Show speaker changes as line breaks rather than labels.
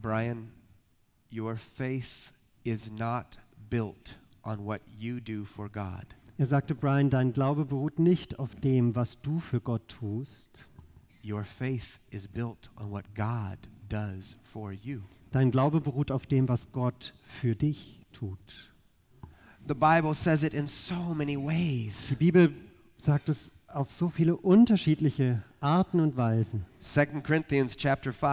Brian, your faith is not built on what you do for God.
Er sagte, Brian, dein Glaube beruht nicht auf dem, was du für Gott tust.
Your faith is built on what God does for you.
Dein Glaube beruht auf dem, was Gott für dich tut.
The Bible says it in so many ways.
Die Bibel sagt es auf so viele unterschiedliche Arten und Weisen.
2 Corinthians chapter 5